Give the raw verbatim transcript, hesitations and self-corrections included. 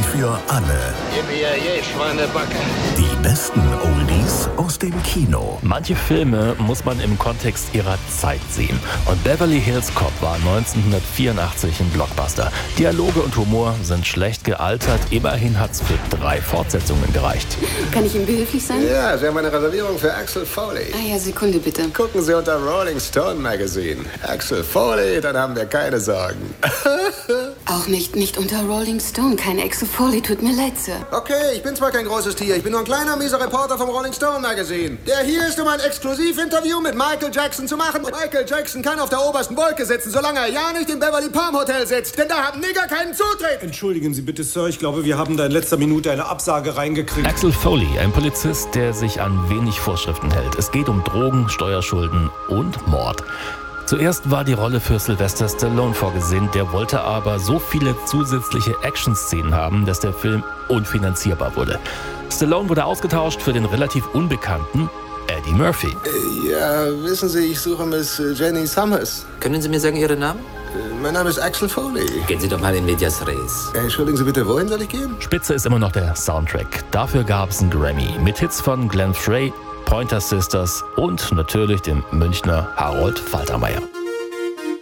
für alle. Yippie, Schweinebacke. Die besten Oldies aus dem Kino. Manche Filme muss man im Kontext ihrer Zeit sehen. Und Beverly Hills Cop war neunzehnhundertvierundachtzig ein Blockbuster. Dialoge und Humor sind schlecht gealtert. Immerhin hat's für drei Fortsetzungen gereicht. Kann ich Ihnen behilflich sein? Ja, Sie haben eine Reservierung für Axel Foley. Ah ja, Sekunde bitte. Gucken Sie unter Rolling Stone Magazine. Axel Foley, dann haben wir keine Sorgen. Auch nicht, nicht unter Rolling Stone. Kein Axel Foley, tut mir leid, Sir. Okay, ich bin zwar kein großes Tier, ich bin nur ein kleiner, mieser Reporter vom Rolling Stone Magazine. Der hier ist, um ein Exklusivinterview mit Michael Jackson zu machen. Michael Jackson kann auf der obersten Wolke sitzen, solange er ja nicht im Beverly Palm Hotel sitzt. Denn da haben Nigger keinen Zutritt. Entschuldigen Sie bitte, Sir. Ich glaube, wir haben da in letzter Minute eine Absage reingekriegt. Axel Foley, ein Polizist, der sich an wenig Vorschriften hält. Es geht um Drogen, Steuerschulden und Mord. Zuerst war die Rolle für Sylvester Stallone vorgesehen, der wollte aber so viele zusätzliche Action-Szenen haben, dass der Film unfinanzierbar wurde. Stallone wurde ausgetauscht für den relativ unbekannten Eddie Murphy. Äh, ja, wissen Sie, ich suche Miss Jenny Summers. Können Sie mir sagen Ihren Namen? Äh, mein Name ist Axel Foley. Gehen Sie doch mal in Medias Res. Äh, entschuldigen Sie bitte, wohin soll ich gehen? Spitze ist immer noch der Soundtrack. Dafür gab es einen Grammy mit Hits von Glenn Frey, Pointer Sisters und natürlich dem Münchner Harold Faltermeier.